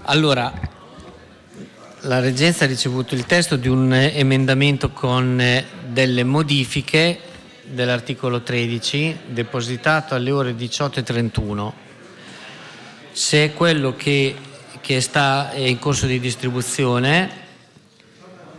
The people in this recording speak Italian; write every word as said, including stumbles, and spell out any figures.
Allora, la Reggenza ha ricevuto il testo di un emendamento con delle modifiche dell'articolo tredici, depositato alle ore diciotto e trentuno. Se quello che, che sta è in corso di distribuzione,